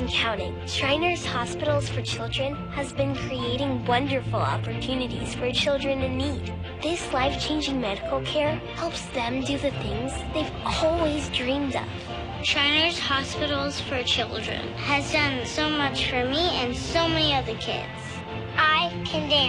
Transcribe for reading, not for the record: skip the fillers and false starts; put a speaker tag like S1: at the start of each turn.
S1: and counting. Shriners Hospitals for Children has been creating wonderful opportunities for children in need. This life-changing medical care helps them do the things they've always dreamed of.
S2: Shriners Hospitals for Children has done so much for me and so many other kids.
S3: I can dance.